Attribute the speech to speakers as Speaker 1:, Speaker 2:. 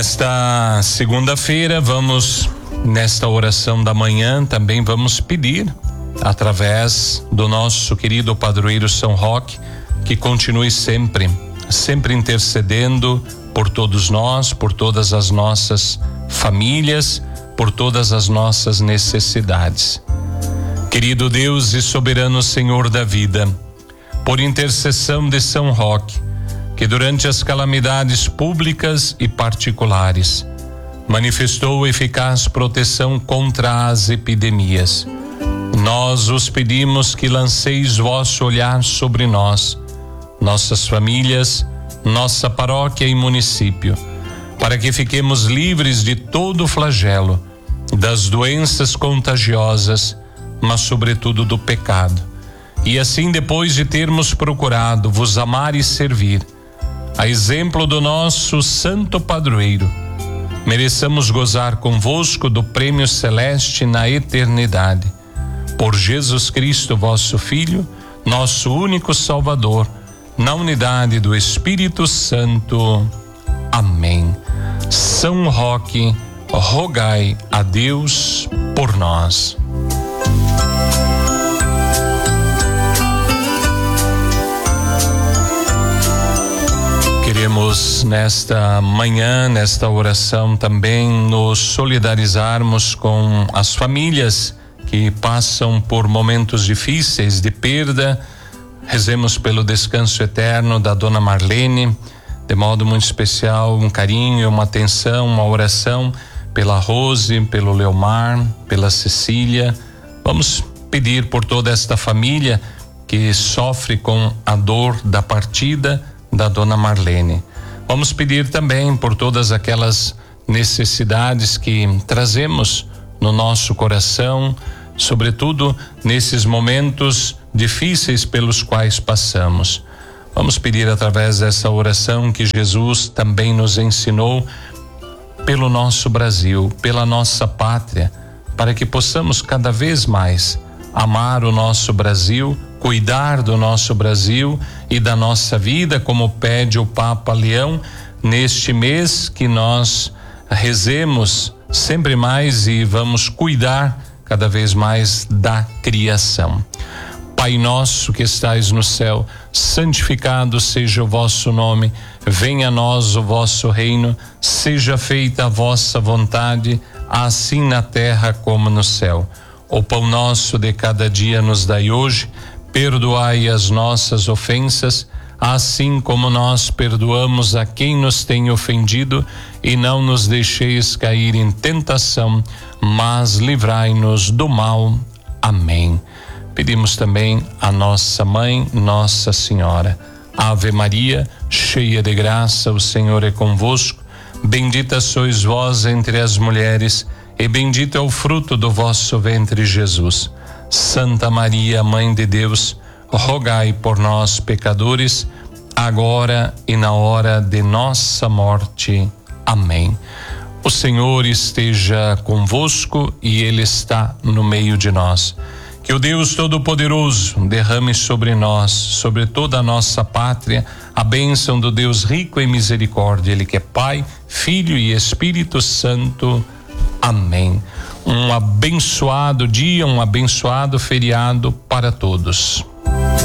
Speaker 1: Esta segunda-feira nesta oração da manhã, também vamos pedir, através do nosso querido padroeiro São Roque, que continue sempre intercedendo por todos nós, por todas as nossas famílias, por todas as nossas necessidades. Querido Deus e soberano Senhor da vida, por intercessão de São Roque, que durante as calamidades públicas e particulares manifestou eficaz proteção contra as epidemias, nós os pedimos que lanceis vosso olhar sobre nós, nossas famílias, nossa paróquia e município, para que fiquemos livres de todo flagelo, das doenças contagiosas, mas sobretudo do pecado. E assim, depois de termos procurado vos amar e servir, a exemplo do nosso santo padroeiro, mereçamos gozar convosco do prêmio celeste na eternidade. Por Jesus Cristo, vosso Filho, nosso único Salvador, na unidade do Espírito Santo. Amém. São Roque, rogai a Deus por nós. Queremos nesta manhã, nesta oração também nos solidarizarmos com as famílias que passam por momentos difíceis de perda. Rezemos pelo descanso eterno da dona Marlene, de modo muito especial, um carinho, uma atenção, uma oração pela Rose, pelo Leomar, pela Cecília. Vamos pedir por toda esta família que sofre com a dor da partida da dona Marlene. Vamos pedir também por todas aquelas necessidades que trazemos no nosso coração, sobretudo nesses momentos difíceis pelos quais passamos. Vamos pedir através dessa oração que Jesus também nos ensinou pelo nosso Brasil, pela nossa pátria, para que possamos cada vez mais amar o nosso Brasil, cuidar do nosso Brasil e da nossa vida, como pede o Papa Leão, neste mês que nós rezemos sempre mais e vamos cuidar cada vez mais da criação. Pai nosso que estais no céu, santificado seja o vosso nome, venha a nós o vosso reino, seja feita a vossa vontade, assim na terra como no céu. O pão nosso de cada dia nos dai hoje, perdoai as nossas ofensas, assim como nós perdoamos a quem nos tem ofendido, e não nos deixeis cair em tentação, mas livrai-nos do mal. Amém. Pedimos também a nossa mãe, Nossa Senhora. Ave Maria, cheia de graça, o Senhor é convosco. Bendita sois vós entre as mulheres, e bendito é o fruto do vosso ventre, Jesus. Santa Maria, Mãe de Deus, rogai por nós, pecadores, agora e na hora de nossa morte. Amém. O Senhor esteja convosco e Ele está no meio de nós. Que o Deus Todo-Poderoso derrame sobre nós, sobre toda a nossa pátria, a bênção do Deus rico em misericórdia, Ele que é Pai, Filho e Espírito Santo. Amém. Um abençoado dia, um abençoado feriado para todos.